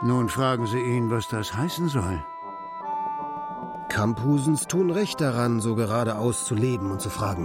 Nun fragen Sie ihn, was das heißen soll. Kamphusens tun recht daran, so geradeaus zu leben und zu fragen.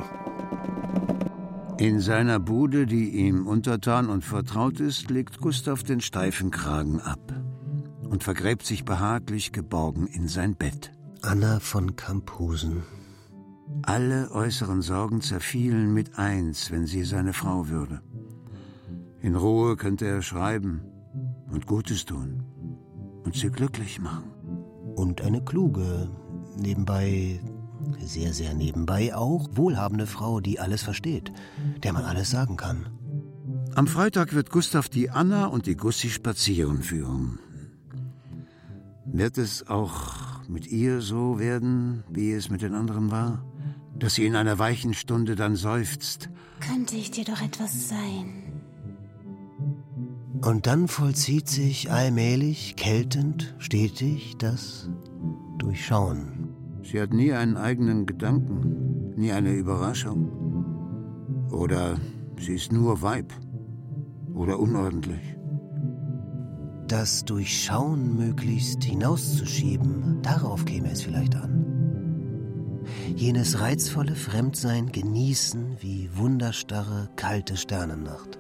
In seiner Bude, die ihm untertan und vertraut ist, legt Gustav den steifen Kragen ab und vergräbt sich behaglich geborgen in sein Bett. Anna von Kamphusen. Alle äußeren Sorgen zerfielen mit eins, wenn sie seine Frau würde. In Ruhe könnte er schreiben und Gutes tun und sie glücklich machen. Und eine kluge, nebenbei, sehr, sehr nebenbei auch, wohlhabende Frau, die alles versteht, der man alles sagen kann. Am Freitag wird Gustav die Anna und die Gussi spazieren führen. Wird es auch mit ihr so werden, wie es mit den anderen war? Dass sie in einer weichen Stunde dann seufzt: Könnte ich dir doch etwas sein? Und dann vollzieht sich allmählich, keltend, stetig das Durchschauen. Sie hat nie einen eigenen Gedanken, nie eine Überraschung. Oder sie ist nur Weib. Oder unordentlich. Das Durchschauen möglichst hinauszuschieben, darauf käme es vielleicht an. Jenes reizvolle Fremdsein genießen wie wunderstarre, kalte Sternennacht.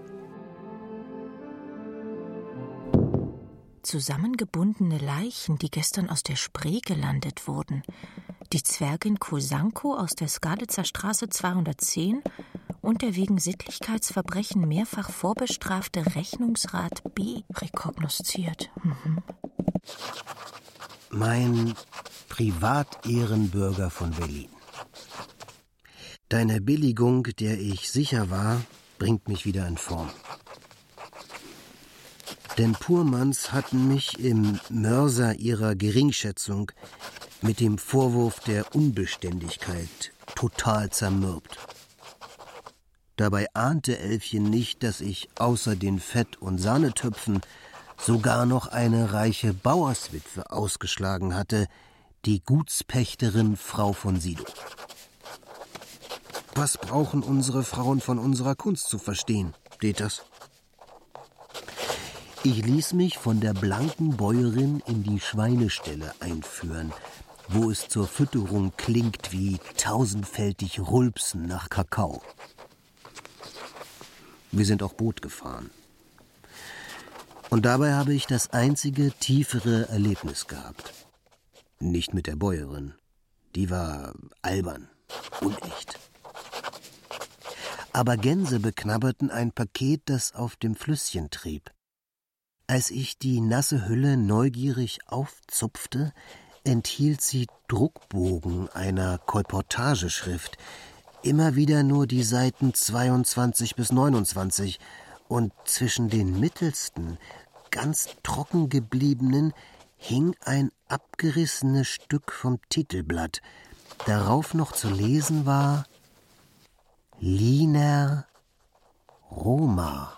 Zusammengebundene Leichen, die gestern aus der Spree gelandet wurden. Die Zwergin Kosanko aus der Skalitzer Straße 210 und der wegen Sittlichkeitsverbrechen mehrfach vorbestrafte Rechnungsrat B. rekognosziert. Mein Privatehrenbürger von Berlin. Deine Billigung, der ich sicher war, bringt mich wieder in Form. Denn Purmanns hatten mich im Mörser ihrer Geringschätzung mit dem Vorwurf der Unbeständigkeit total zermürbt. Dabei ahnte Elfchen nicht, dass ich außer den Fett- und Sahnetöpfen sogar noch eine reiche Bauerswitwe ausgeschlagen hatte, die Gutspächterin Frau von Sido. Was brauchen unsere Frauen von unserer Kunst zu verstehen, steht das? Ich ließ mich von der blanken Bäuerin in die Schweineställe einführen, wo es zur Fütterung klingt wie tausendfältig Rülpsen nach Kakao. Wir sind auch Boot gefahren. Und dabei habe ich das einzige tiefere Erlebnis gehabt. Nicht mit der Bäuerin. Die war albern, unecht. Aber Gänse beknabberten ein Paket, das auf dem Flüsschen trieb. Als ich die nasse Hülle neugierig aufzupfte, enthielt sie Druckbogen einer Kolportageschrift, immer wieder nur die Seiten 22 bis 29 und zwischen den mittelsten, ganz trocken gebliebenen, hing ein abgerissenes Stück vom Titelblatt. Darauf noch zu lesen war Lina Roma.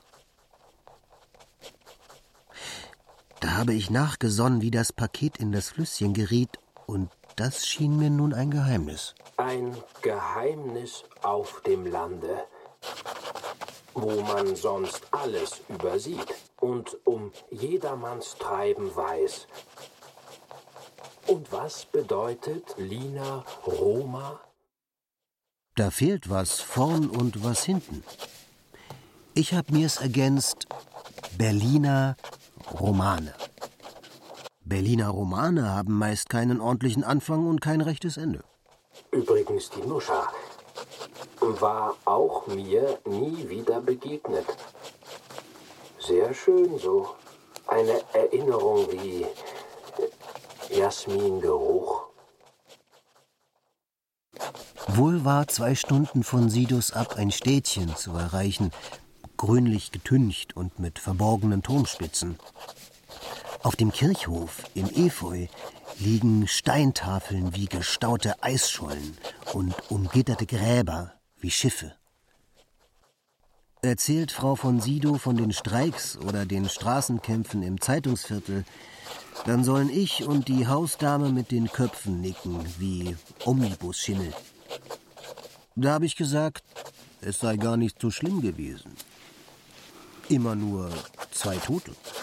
Da habe ich nachgesonnen, wie das Paket in das Flüsschen geriet, und das schien mir nun ein Geheimnis. Ein Geheimnis auf dem Lande, wo man sonst alles übersieht und um jedermanns Treiben weiß. Und was bedeutet Lina Roma? Da fehlt was vorn und was hinten. Ich hab mir's ergänzt: Berliner Romane. Berliner Romane haben meist keinen ordentlichen Anfang und kein rechtes Ende. Übrigens, die Nuscha war auch mir nie wieder begegnet. Sehr schön, so eine Erinnerung wie Jasmingeruch. Wohl war 2 Stunden von Sidus ab ein Städtchen zu erreichen, grünlich getüncht und mit verborgenen Turmspitzen. Auf dem Kirchhof im Efeu liegen Steintafeln wie gestaute Eisschollen und umgitterte Gräber wie Schiffe. Erzählt Frau von Sido von den Streiks oder den Straßenkämpfen im Zeitungsviertel, dann sollen ich und die Hausdame mit den Köpfen nicken wie Omnibusschimmel. Da habe ich gesagt, es sei gar nicht so schlimm gewesen. Immer nur 2 Tote.